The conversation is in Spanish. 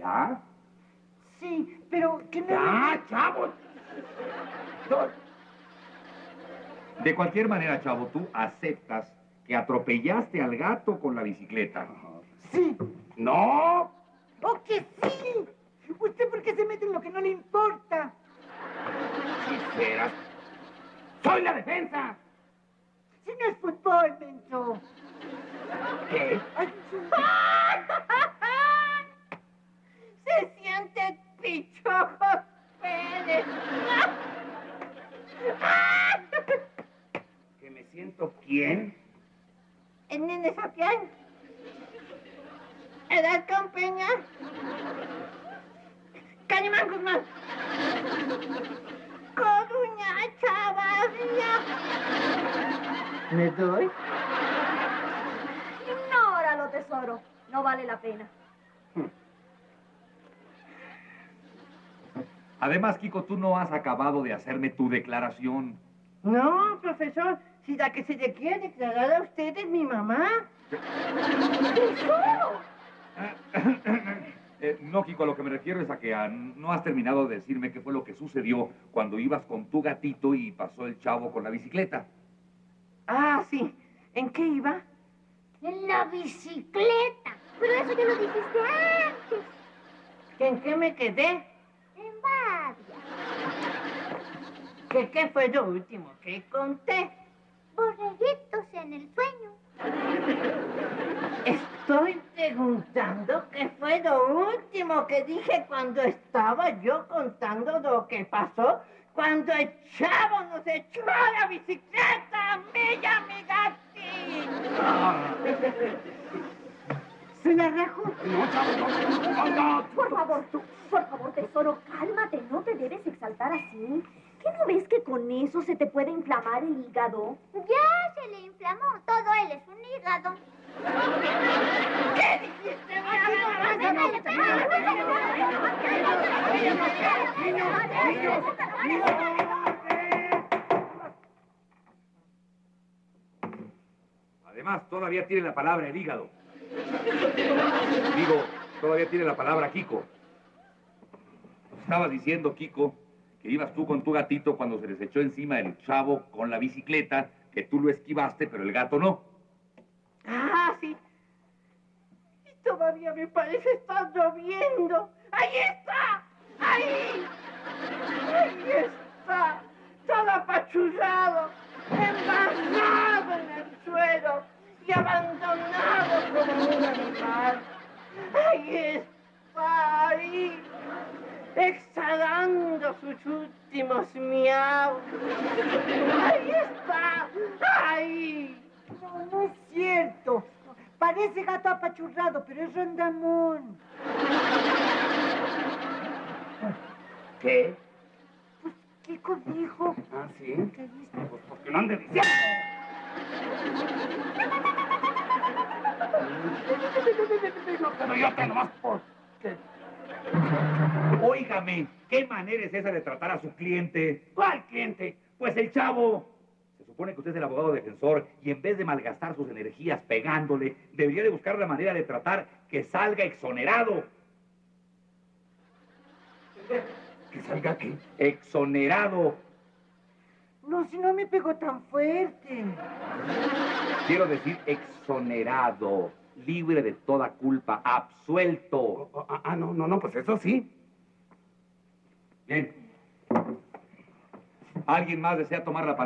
¿Ya? Sí, pero que no... ¡Ya, chavo! De cualquier manera, chavo, tú aceptas que atropellaste al gato con la bicicleta. Sí. ¡No! ¡Oh, que sí! ¿Usted por qué se mete en lo que no le importa? Sinceras. ¡Soy la defensa! Si no es fútbol, menso. ¿Qué? Ay, sí. Se siente Pichojo Pérez. ¿Que me siento quién? El nene Sapián. Edad Campeña. Calimán Guzmán. Coruña Chavarría. ¿Me doy? Ignóralo, tesoro. No vale la pena. Además, Kiko, tú no has acabado de hacerme tu declaración. No, profesor. Si la que se le quiere declarar a usted es mi mamá. ¡Tesoro! No, Kiko, a lo que me refiero es a que no has terminado de decirme qué fue lo que sucedió cuando ibas con tu gatito y pasó el chavo con la bicicleta. Ah, sí. ¿En qué iba? En la bicicleta. Pero eso ya lo dijiste antes. ¿En qué me quedé? En varias. ¿Qué fue lo último que conté? Borreguitos en el sueño. Estoy preguntando qué fue lo último que dije cuando estaba yo contando lo que pasó cuando el chavo nos echó a la bicicleta a mí y a mi gatito. ¿Se la rajo? ¡No, chavo, no! Por favor, tesoro, cálmate. No te debes exaltar así. ¿Qué no ves que con eso se te puede inflamar el hígado? Ya se le inflamó. Todo él es un hígado. ¿Qué dijiste? Además, todavía tiene la palabra el hígado. Digo, todavía tiene la palabra Kiko. Estabas diciendo, Kiko, que ibas tú con tu gatito cuando se les echó encima el chavo con la bicicleta, que tú lo esquivaste, pero el gato no. Ah, sí. Y todavía me parece estar lloviendo. ¡Ahí está! ¡Ahí! ¡Ahí está! Todo apachurrado, embarrado en el suelo y abandonado como un animal. ¡Ahí está! ¡Ahí! Exhalando sus últimos miaus. ¡Ahí está! ¡Ahí! No, no es cierto. Parece gato apachurrado, pero es Rondamón. ¿Qué? Pues, Kiko dijo. ¿Ah, sí? ¿Qué viste? Pues porque no ande diciendo. No te doy otra nomás porque... Óigame, ¿qué manera es esa de tratar a su cliente? ¿Cuál cliente? Pues el chavo. Se supone que usted es el abogado defensor y en vez de malgastar sus energías pegándole, debería de buscar la manera de tratar que salga exonerado. ¿Que salga qué? Exonerado. No, si no me pegó tan fuerte. Quiero decir exonerado. Libre de toda culpa. Absuelto. No, pues eso sí. Bien. ¿Alguien más desea tomar la palabra?